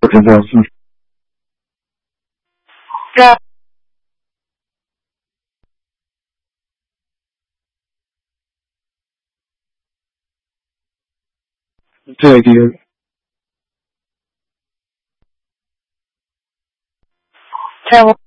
我听到是让这个在我